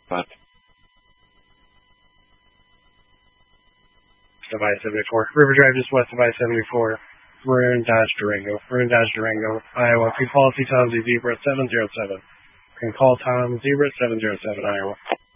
But of I-74. River Drive just west of I-74. Maroon Dodge Durango. Maroon Dodge Durango, Iowa. Can call Tom Zebra 707. Can call Tom Zebra 707, Iowa.